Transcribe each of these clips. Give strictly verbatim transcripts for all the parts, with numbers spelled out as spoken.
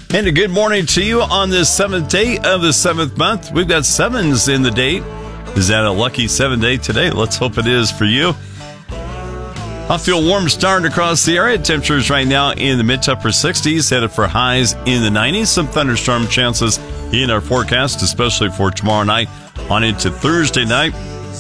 And a good morning to you on this seventh day of the seventh month. We've got sevens in the date. Is that a lucky seven day today? Let's hope it is for you. I feel warm starting across the area. Temperatures right now in the mid to upper sixties, headed for highs in the nineties. Some thunderstorm chances in our forecast, especially for tomorrow night on into Thursday night.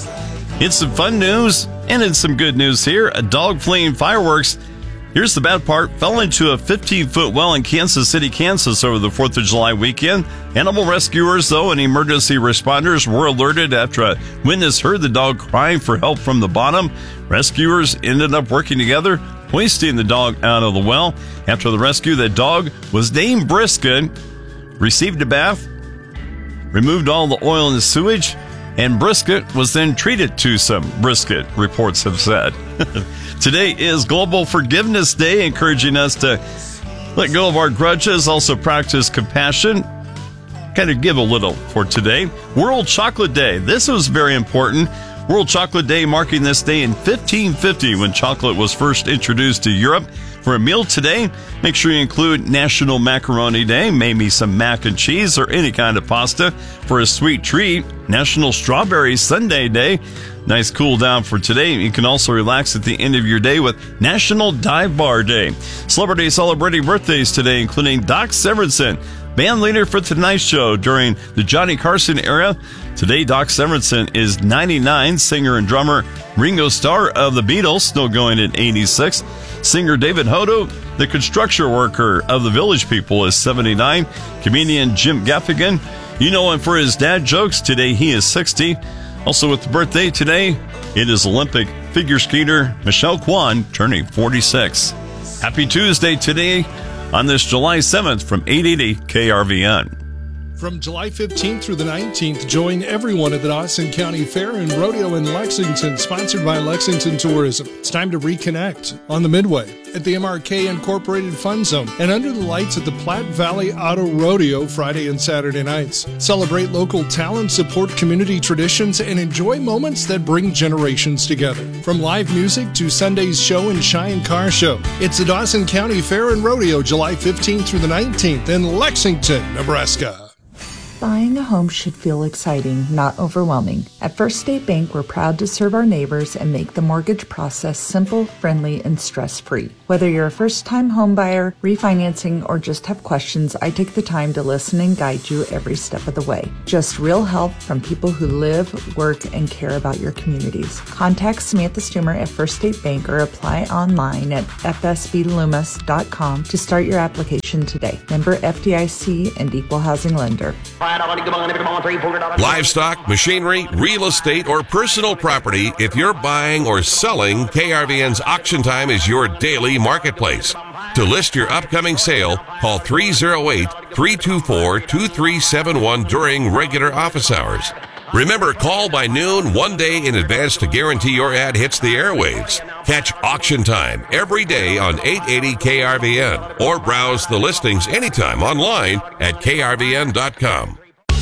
It's some fun news and it's some good news here. A dog fleeing fireworks. Here's the bad part. Fell into a fifteen-foot well in Kansas City, Kansas over the fourth of July weekend. Animal rescuers, though, and emergency responders were alerted after a witness heard the dog crying for help from the bottom. Rescuers ended up working together, hoisting the dog out of the well. After the rescue, the dog was named Brisket, received a bath, removed all the oil and the sewage, and Brisket was then treated to some brisket, reports have said. Today is Global Forgiveness Day, encouraging us to let go of our grudges, also practice compassion, kind of give a little for today. World Chocolate Day. This was very important. World Chocolate Day marking this day in fifteen fifty when chocolate was first introduced to Europe. For a meal today, make sure you include National Macaroni Day, maybe some mac and cheese or any kind of pasta. For a sweet treat, National Strawberry Sundae Day. Nice cool down for today. You can also relax at the end of your day with National Dive Bar Day. Celebrities celebrating birthdays today, including Doc Severinsen, band leader for Tonight Show during the Johnny Carson era. Today, Doc Severinsen is ninety-nine. Singer and drummer Ringo Starr of the Beatles, still going at eighty-six. Singer David Hodo, the construction worker of the Village People, is seventy-nine. Comedian Jim Gaffigan, you know him for his dad jokes. Today, he is sixty. Also with the birthday today, it is Olympic figure skater Michelle Kwan turning forty-six. Happy Tuesday today on this July seventh from eight eighty K R V N. From July fifteenth through the nineteenth, join everyone at the Dawson County Fair and Rodeo in Lexington, sponsored by Lexington Tourism. It's time to reconnect on the Midway, at the M R K Incorporated Fun Zone, and under the lights at the Platte Valley Auto Rodeo Friday and Saturday nights. Celebrate local talent, support community traditions, and enjoy moments that bring generations together. From live music to Sunday's show and shine car show, it's the Dawson County Fair and Rodeo, July fifteenth through the nineteenth in Lexington, Nebraska. Buying a home should feel exciting, not overwhelming. At First State Bank, we're proud to serve our neighbors and make the mortgage process simple, friendly, and stress-free. Whether you're a first-time home buyer, refinancing, or just have questions, I take the time to listen and guide you every step of the way. Just real help from people who live, work, and care about your communities. Contact Samantha Stumer at First State Bank or apply online at f s b loomis dot com to start your application today. Member F D I C and Equal Housing Lender. Livestock, machinery, real estate, or personal property. If you're buying or selling, K R V N's Auction Time is your daily marketplace. To list your upcoming sale, call three oh eight, three two four, two three seven one during regular office hours. Remember, call by noon one day in advance to guarantee your ad hits the airwaves. Catch Auction Time every day on eight eighty K R V N or browse the listings anytime online at K R V N dot com.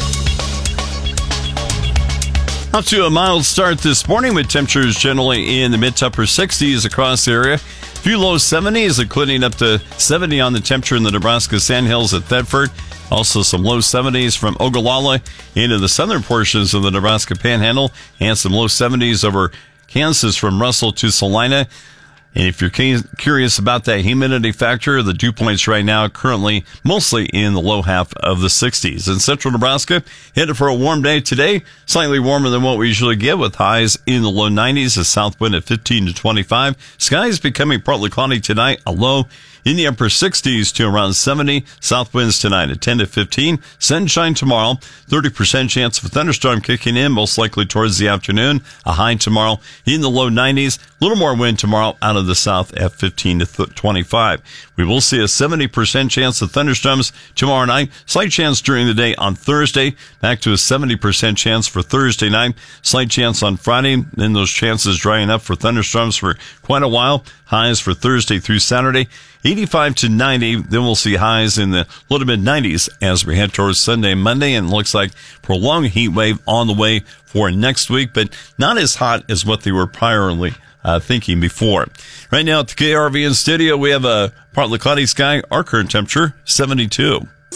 Up to a mild start this morning with temperatures generally in the mid to upper sixties across the area. A few low seventies, including up to seventy on the temperature in the Nebraska Sandhills at Thetford. Also some low seventies from Ogallala into the southern portions of the Nebraska Panhandle, and some low seventies over Kansas from Russell to Salina. And if you're curious about that humidity factor, the dew points right now currently mostly in the low half of the sixties. In central Nebraska, headed for a warm day today, slightly warmer than what we usually get with highs in the low nineties, a south wind at fifteen to twenty-five. Skies becoming partly cloudy tonight, a low in the upper sixties to around seventy. South winds tonight at ten to fifteen. Sunshine tomorrow. thirty percent chance of a thunderstorm kicking in, most likely towards the afternoon. A high tomorrow in the low nineties. A little more wind tomorrow out of the south at fifteen to twenty-five. We will see a seventy percent chance of thunderstorms tomorrow night. Slight chance during the day on Thursday. Back to a seventy percent chance for Thursday night. Slight chance on Friday. Then those chances drying up for thunderstorms for quite a while. Highs for Thursday through Saturday, eighty-five to ninety. Then we'll see highs in the low to mid nineties as we head towards Sunday, Monday, and it looks like prolonged heat wave on the way for next week, but not as hot as what they were priorly uh, thinking before. Right now at the K R V N studio, we have a partly cloudy sky. Our current temperature, seventy-two.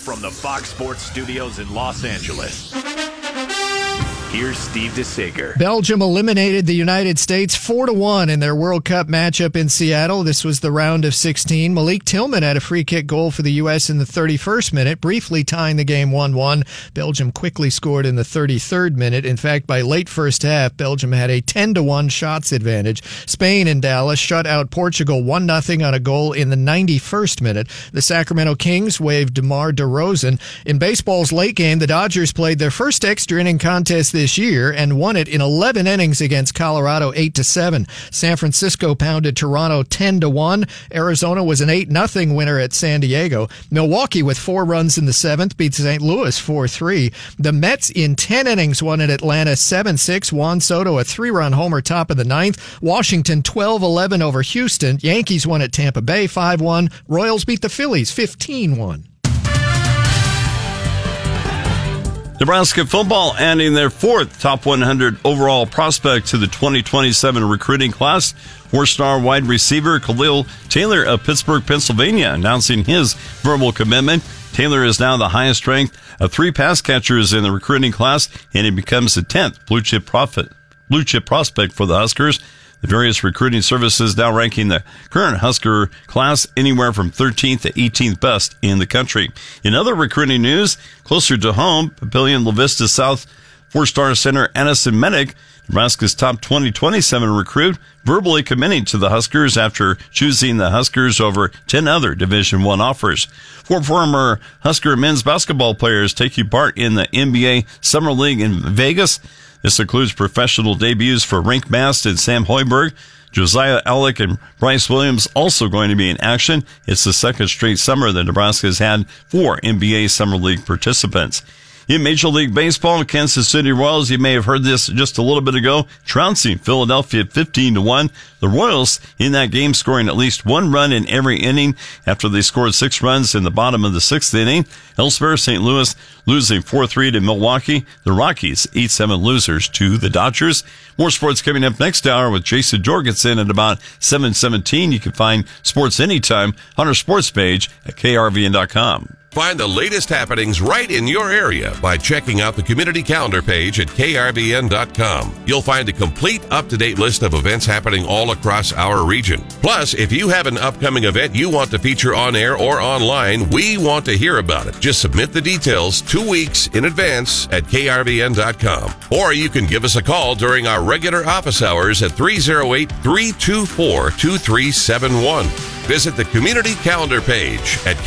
From the Fox Sports Studios in Los Angeles, here's Steve DeSager. Belgium eliminated the United States four to one in their World Cup matchup in Seattle. This was the round of sixteen. Malik Tillman had a free kick goal for the U S in the thirty-first minute, briefly tying the game one one. Belgium quickly scored in the thirty-third minute. In fact, by late first half, Belgium had a ten to one shots advantage. Spain in Dallas shut out Portugal one nothing on a goal in the ninety-first minute. The Sacramento Kings waived DeMar DeRozan. In baseball's late game, the Dodgers played their first extra inning contest this year and won it in eleven innings against Colorado eight to seven. San Francisco pounded Toronto ten to one. Arizona was an eight nothing winner at San Diego. Milwaukee, with four runs in the seventh, beat Saint Louis four three. The Mets in ten innings won at Atlanta seven six. Juan Soto a three-run homer top of the ninth. Washington twelve eleven over Houston. Yankees won at Tampa Bay five one. Royals beat the Phillies fifteen one. Nebraska football adding their fourth top one hundred overall prospect to the twenty twenty-seven recruiting class. Four-star wide receiver Khalil Taylor of Pittsburgh, Pennsylvania, announcing his verbal commitment. Taylor is now the highest ranked of three pass catchers in the recruiting class, and he becomes the tenth blue chip profit, blue chip prospect for the Huskers. The various recruiting services now ranking the current Husker class anywhere from thirteenth to eighteenth best in the country. In other recruiting news, closer to home, Papillion La Vista South four-star center Addison Medic, Nebraska's top twenty twenty-seven recruit, verbally committing to the Huskers after choosing the Huskers over ten other Division I offers. Four former Husker men's basketball players taking part in the N B A Summer League in Vegas. This includes professional debuts for Rink Mast and Sam Hoiberg. Josiah Alec and Bryce Williams also going to be in action. It's the second straight summer that Nebraska has had four N B A Summer League participants. In Major League Baseball, Kansas City Royals, you may have heard this just a little bit ago, trouncing Philadelphia fifteen to one. The Royals in that game scoring at least one run in every inning after they scored six runs in the bottom of the sixth inning. Elsewhere, Saint Louis losing four three to Milwaukee. The Rockies eight seven losers to the Dodgers. More sports coming up next hour with Jason Jorgensen at about seven seventeen. You can find sports anytime on our sports page at K R V N dot com. Find the latest happenings right in your area by checking out the community calendar page at K R V N dot com. You'll find a complete up-to-date list of events happening all across our region. Plus, if you have an upcoming event you want to feature on air or online, we want to hear about it. Just submit the details two weeks in advance at K R V N dot com. Or you can give us a call during our regular office hours at three oh eight, three two four, two three seven one. Visit the community calendar page at